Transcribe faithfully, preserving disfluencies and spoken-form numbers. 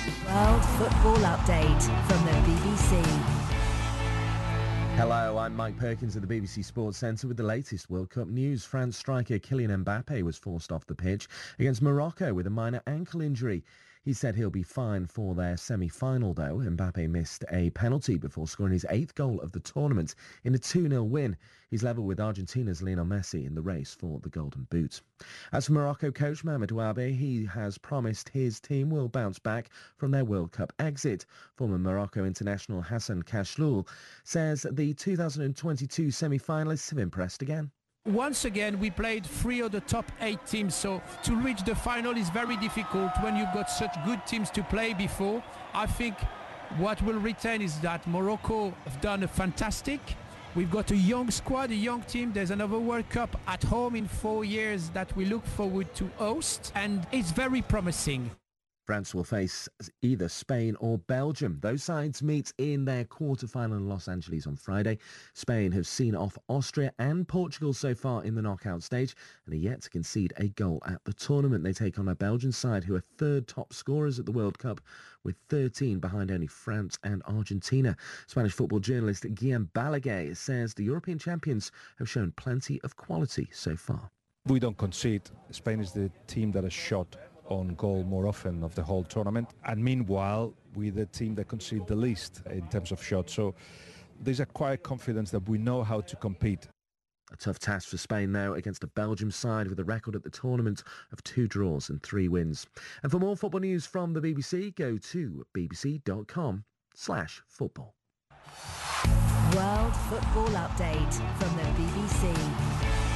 World Football Update from the B B C. Hello, I'm Mike Perkins at the B B C Sports Centre with the latest World Cup news. France striker Kylian Mbappe was forced off the pitch against Morocco with a minor ankle injury. He said he'll be fine for their semi-final though. Mbappe missed a penalty before scoring his eighth goal of the tournament in a two nil win. He's level with Argentina's Lionel Messi in the race for the Golden Boot. As for Morocco coach Mohamed Ouabe, he has promised his team will bounce back from their World Cup exit. Former Morocco international Hassan Khachloul says the two thousand twenty-two semi-finalists have impressed again. Once again, we played three of the top eight teams, so to reach the final is very difficult when you've got such good teams to play before. I think what will retain is that Morocco have done a fantastic. We've got a young squad, a young team. There's another World Cup at home in four years that we look forward to host, and it's very promising. France will face either Spain or Belgium. Those sides meet in their quarter-final in Los Angeles on Friday. Spain have seen off Austria and Portugal so far in the knockout stage and are yet to concede a goal at the tournament. They take on a Belgian side who are third top scorers at the World Cup with thirteen behind only France and Argentina. Spanish football journalist Guillem Balaguer says the European champions have shown plenty of quality so far. We don't concede. Spain is the team that has shot on goal more often of the whole tournament, and meanwhile we're the team that concede the least in terms of shots, so there's a quiet confidence that we know how to compete. A tough task for Spain now against a Belgium side with a record at the tournament of two draws and three wins. And for more football news from the B B C, go to bbc.com slash football. World Football Update from the B B C.